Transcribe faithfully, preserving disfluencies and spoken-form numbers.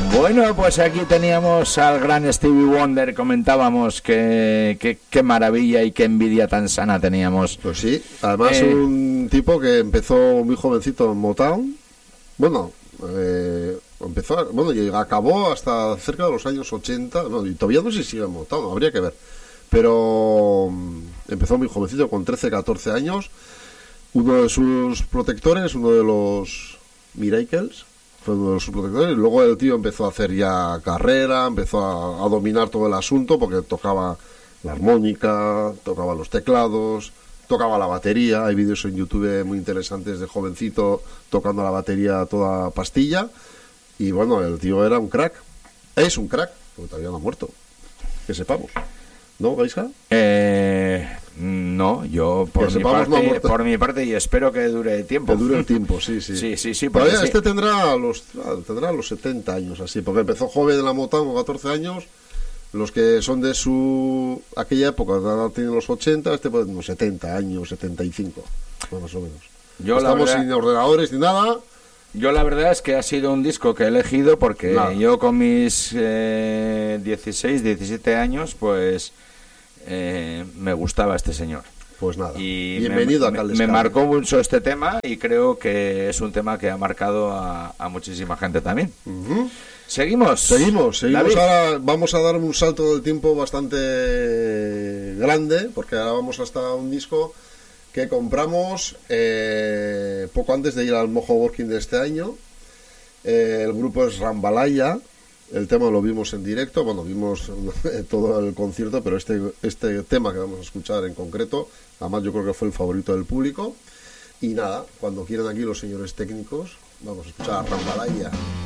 Bueno, pues aquí teníamos al gran Stevie Wonder. Comentábamos que, que qué maravilla y qué envidia tan sana teníamos. Pues sí, además Eh, un tipo que empezó muy jovencito en Motown. Bueno, eh, empezó, bueno, y acabó hasta cerca de los años ochenta. No, y todavía no sé si sigue en Motown, habría que ver. Pero um, empezó muy jovencito, con trece, catorce años. Uno de sus protectores, uno de los Miracles, fue uno de sus protectores. Y luego el tío empezó a hacer ya carrera, empezó a, a dominar todo el asunto, porque tocaba la armónica, tocaba los teclados, tocaba la batería. Hay vídeos en YouTube muy interesantes de jovencito tocando la batería a toda pastilla. Y bueno, el tío era un crack. Es un crack, porque todavía no ha muerto, que sepamos. ¿No, Gaisca? Eh, no, yo por Que mi, sepamos, no ha parte, muerto. por mi parte y espero que dure tiempo. Que dure el tiempo, sí, sí. Sí, sí, sí, porque Todavía sí. este tendrá los, tendrá los setenta años, así, porque empezó joven en la Motown con catorce años. Los que son de su aquella época tienen los ochenta, este puede tener unos setenta años, setenta y cinco, más o menos. Yo la Estamos verdad- sin ordenadores ni nada. Yo la verdad es que ha sido un disco que he elegido porque Nada. yo con mis eh, dieciséis, diecisiete años, pues eh, me gustaba este señor. Pues nada. Y Bienvenido me, a me- Cal me marcó mucho este tema y creo que es un tema que ha marcado a, a muchísima gente también. Uh-huh. Seguimos. Seguimos, seguimos. David. Ahora vamos a dar un salto del tiempo bastante grande, porque ahora vamos hasta un disco que compramos eh, poco antes de ir al Mojo Working de este año. Eh, el grupo es Rambalaya. El tema lo vimos en directo, bueno, vimos todo el concierto, pero este, este tema que vamos a escuchar en concreto, además yo creo que fue el favorito del público. Y nada, cuando quieran aquí los señores técnicos, vamos a escuchar a Rambalaya.